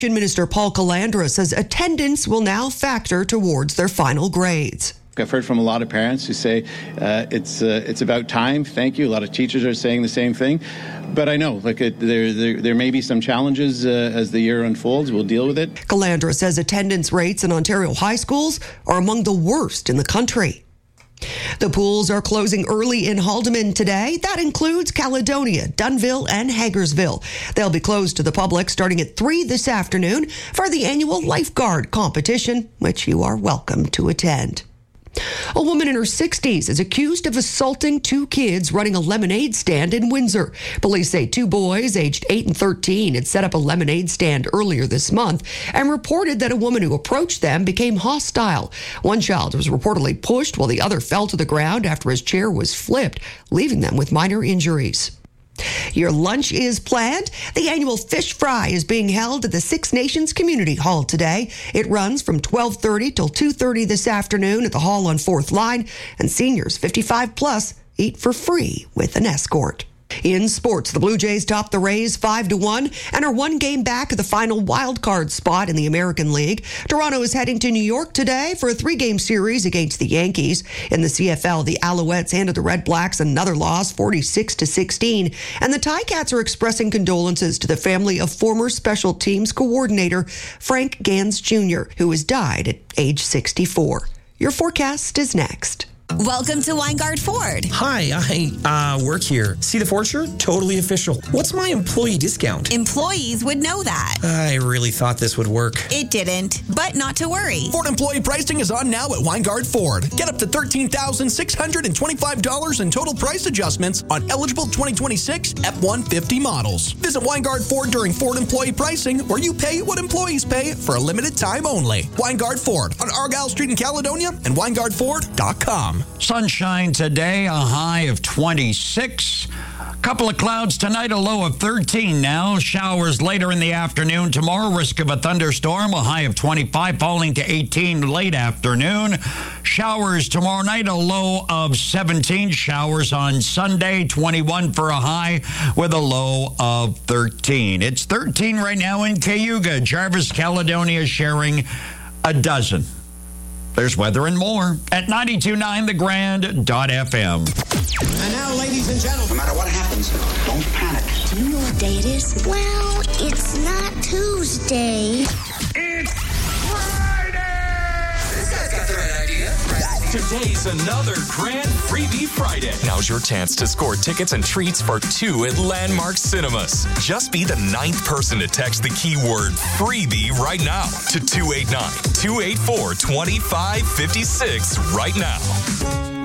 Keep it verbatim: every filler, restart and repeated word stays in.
Minister Paul Calandra says attendance will now factor towards their final grades. I've heard from a lot of parents who say uh, it's uh, it's about time. Thank you. A lot of teachers are saying the same thing. But I know, like, it, there, there there may be some challenges uh, as the year unfolds. We'll deal with it. Calandra says attendance rates in Ontario high schools are among the worst in the country. The pools are closing early in Haldimand today. That includes Caledonia, Dunnville, and Hagersville. They'll be closed to the public starting at three this afternoon for the annual lifeguard competition, which you are welcome to attend. A woman in her sixties is accused of assaulting two kids running a lemonade stand in Windsor. Police say two boys aged eight and thirteen had set up a lemonade stand earlier this month and reported that a woman who approached them became hostile. One child was reportedly pushed while the other fell to the ground after his chair was flipped, leaving them with minor injuries. Your lunch is planned. The annual fish fry is being held at the Six Nations Community Hall today. It runs from twelve thirty till two thirty this afternoon at the hall on fourth line, and seniors fifty-five plus eat for free with an escort. In sports, the Blue Jays top the Rays five to one and are one game back of the final wild card spot in the American League. Toronto is heading to New York today for a three-game series against the Yankees. In the C F L, the Alouettes handed the Red Blacks another loss, forty-six to sixteen, and the Ticats are expressing condolences to the family of former special teams coordinator Frank Gans Junior, who has died at age sixty-four. Your forecast is next. Welcome to Weingard Ford. Hi, I uh, work here. See the Ford shirt? Totally official. What's my employee discount? Employees would know that. I really thought this would work. It didn't, but not to worry. Ford employee pricing is on now at Weingard Ford. Get up to thirteen thousand six hundred twenty-five dollars in total price adjustments on eligible twenty twenty-six F one fifty models. Visit Weingard Ford during Ford employee pricing, where you pay what employees pay for a limited time only. Weingard Ford on Argyle Street in Caledonia and weingard ford dot com. Sunshine today, a high of twenty-six. Couple of clouds tonight, a low of thirteen now. Showers later in the afternoon. Tomorrow, risk of a thunderstorm, a high of twenty-five, falling to eighteen late afternoon. Showers tomorrow night, a low of seventeen. Showers on Sunday, twenty-one for a high with a low of thirteen. It's thirteen right now in Cayuga. Jarvis, Caledonia sharing a dozen. There's weather and more at ninety-two point nine the grand dot f m. And now, ladies and gentlemen, no matter what happens, don't panic. Do you know what day it is? Well, it's not Tuesday. It's Friday! This guy's got the right idea. Today's another Grand Freebie Friday. Now's your chance to score tickets and treats for two at Landmark Cinemas. Just be the ninth person to text the keyword freebie right now to two eight nine, two eight four, two five five six right now.